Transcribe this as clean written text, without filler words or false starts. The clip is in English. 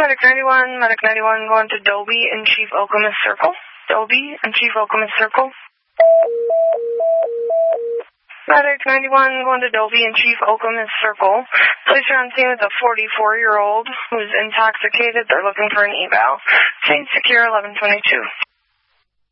Medic 91 going to Dobie and Chief Okemos Circle. Dobie and Chief Okemos Circle. Medic 91 going to Dobie and Chief Okemos Circle. Police are on scene with a 44-year-old who's intoxicated. They're looking for an eval. Scene secure 1122.